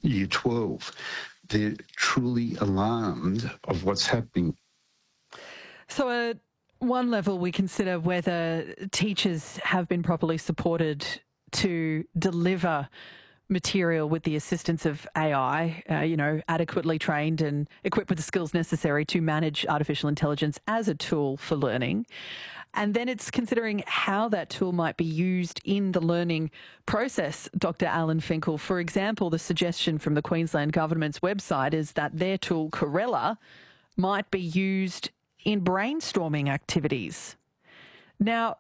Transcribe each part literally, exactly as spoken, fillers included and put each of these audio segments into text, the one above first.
year twelve. They're truly alarmed of what's happening. So at one level, we consider whether teachers have been properly supported to deliver material with the assistance of A I, uh, you know, adequately trained and equipped with the skills necessary to manage artificial intelligence as a tool for learning. And then it's considering how that tool might be used in the learning process, Doctor Alan Finkel. For example, the suggestion from the Queensland Government's website is that their tool, Corella, might be used in brainstorming activities. Now,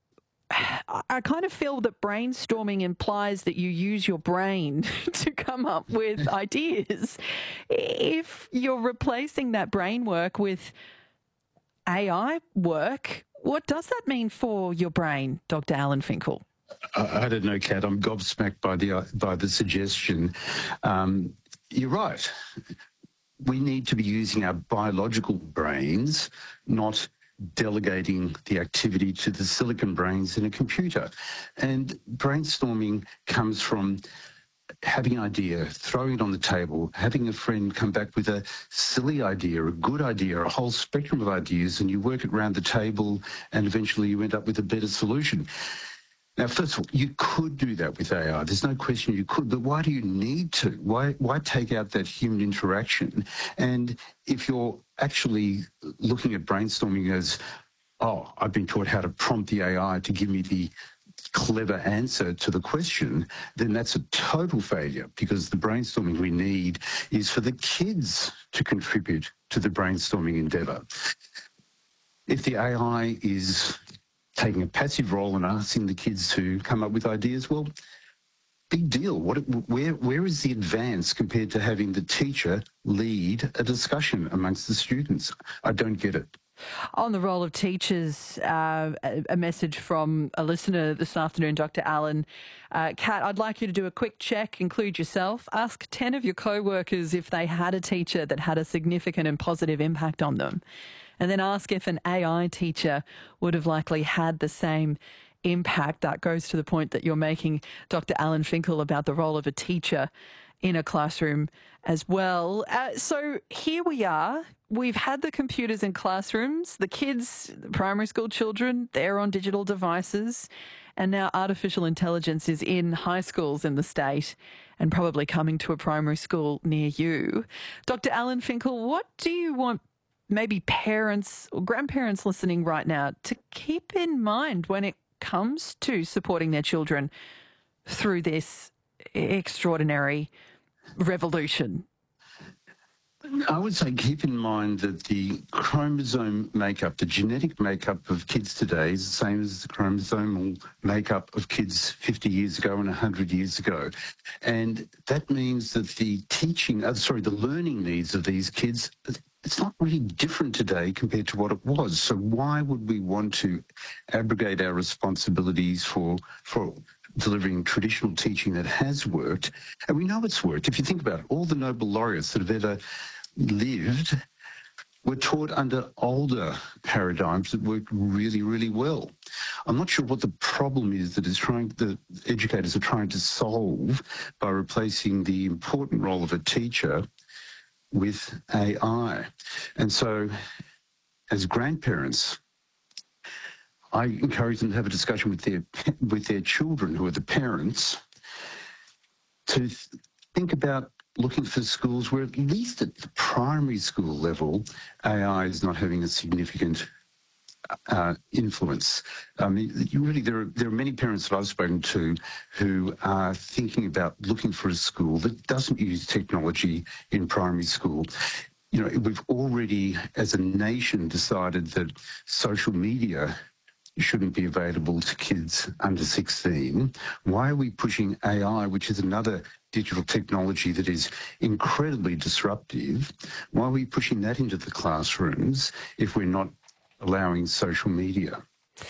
I kind of feel that brainstorming implies that you use your brain to come up with ideas. If you're replacing that brain work with A I work, what does that mean for your brain, Doctor Alan Finkel? I, I don't know, Kat. I'm gobsmacked by the by the suggestion. Um, you're right. We need to be using our biological brains, not delegating the activity to the silicon brains in a computer. And brainstorming comes from having an idea, throwing it on the table, having a friend come back with a silly idea, a good idea, a whole spectrum of ideas, and you work it around the table and eventually you end up with a better solution. Now, first of all, you could do that with A I. There's no question you could, but why do you need to? Why why take out that human interaction? And if you're actually looking at brainstorming as, oh, I've been taught how to prompt the A I to give me the clever answer to the question, then that's a total failure, because the brainstorming we need is for the kids to contribute to the brainstorming endeavour. If the A I is taking a passive role and asking the kids to come up with ideas, well, big deal. What, where, where is the advance compared to having the teacher lead a discussion amongst the students? I don't get it. On the role of teachers, uh, a, a message from a listener this afternoon, Doctor Allen. Uh, Kat, I'd like you to do a quick check, include yourself. Ask ten of your co-workers if they had a teacher that had a significant and positive impact on them. And then ask if an A I teacher would have likely had the same impact. That goes to the point that you're making, Doctor Alan Finkel, about the role of a teacher in a classroom as well. Uh, so here we are. We've had the computers in classrooms. The kids, the primary school children, they're on digital devices. And now artificial intelligence is in high schools in the state and probably coming to a primary school near you. Doctor Alan Finkel, what do you want maybe parents or grandparents listening right now to keep in mind when it comes to supporting their children through this extraordinary revolution? I would say keep in mind that the chromosome makeup, the genetic makeup of kids today is the same as the chromosomal makeup of kids fifty years ago and one hundred years ago. And that means that the teaching, uh, sorry, the learning needs of these kids, it's not really different today compared to what it was. So why would we want to abrogate our responsibilities for for delivering traditional teaching that has worked? And we know it's worked. If you think about it, all the Nobel laureates that have ever lived were taught under older paradigms that worked really, really well. I'm not sure what the problem is that is trying, the educators are trying to solve by replacing the important role of a teacher with A I. And so, as grandparents, I encourage them to have a discussion with their with their children, who are the parents, to th- think about looking for schools where, at least at the primary school level, A I is not having a significant uh, influence. I mean, you really, there are, there are many parents that I've spoken to who are thinking about looking for a school that doesn't use technology in primary school. You know, we've already, as a nation, decided that social media shouldn't be available to kids under sixteen. Why are we pushing A I, which is another digital technology that is incredibly disruptive? Why are we pushing that into the classrooms if we're not allowing social media?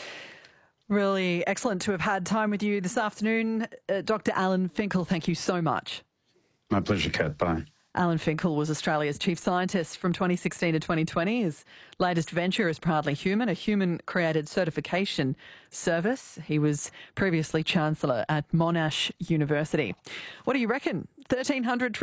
Really excellent to have had time with you this afternoon. Uh, Doctor Alan Finkel, thank you so much. My pleasure, Kat. Bye. Alan Finkel was Australia's chief scientist from twenty sixteen to twenty twenty. His latest venture is Proudly Human, a human-created certification service. He was previously Chancellor at Monash University. What do you reckon? thirteen hundred